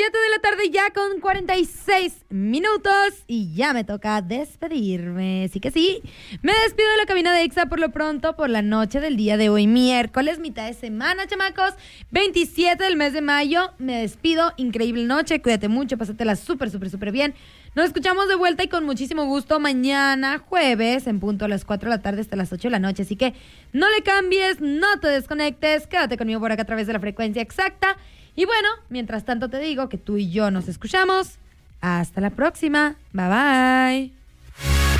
7 de la tarde ya con 46 minutos y ya me toca despedirme. Así que sí, me despido de la cabina de Exa por lo pronto por la noche del día de hoy, miércoles, mitad de semana, chamacos, 27 del mes de mayo. Me despido, increíble noche, cuídate mucho, pásatela súper bien. Nos escuchamos de vuelta y con muchísimo gusto mañana, jueves, en punto a las 4 de la tarde hasta las 8 de la noche. Así que no le cambies, no te desconectes, quédate conmigo por acá a través de la frecuencia exacta. Y bueno, mientras tanto te digo que tú y yo nos escuchamos. Hasta la próxima. Bye bye.